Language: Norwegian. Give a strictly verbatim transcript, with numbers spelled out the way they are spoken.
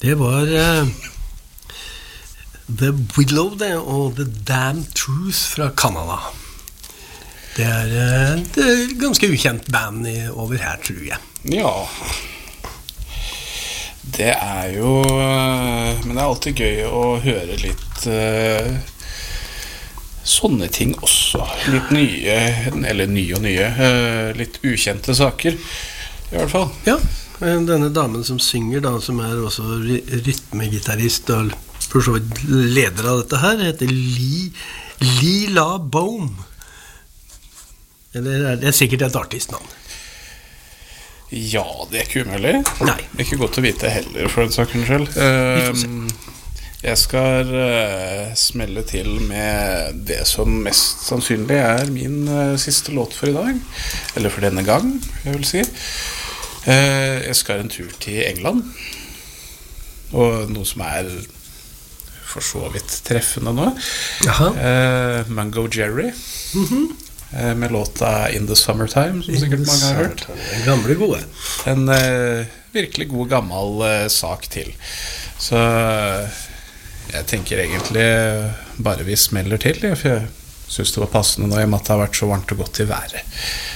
Det var uh, The Willow det, og The Damn Truth fra Canada. Det er uh, det er ganske ukjent band i, over her, tror jeg. Ja. Det er jo uh, men det er alltid gøy å høre litt uh, sånne ting også. Litt nye, eller nye og nye, uh, litt ukjente saker i hvert fall. Ja. Denne damen som synger da, som er også rytmegitarrist og for så vidt leder av dette her, heter Lee, Lila Bohm. Eller er det sikkert et artistnavn? Ja, det er ikke umulig. Nei. Det er ikke godt å vite heller, for den saken selv. Um, jeg skal uh, smelle til med det som mest sannsynlig er min uh, siste låt for i dag. Eller for denne gang, jeg vil si. Uh, jeg skal en tur til England, og noe som er for så vidt treffende nå. uh, Mungo Jerry mm-hmm. uh, med låta In the Summertime, som sikkert mange har hørt. En gamle gode. En uh, virkelig god gammel uh, sak til. Så uh, jeg tenker egentlig bare vi smeller til, for jeg synes det var passende nå i og med at det har vært så varmt og godt i været.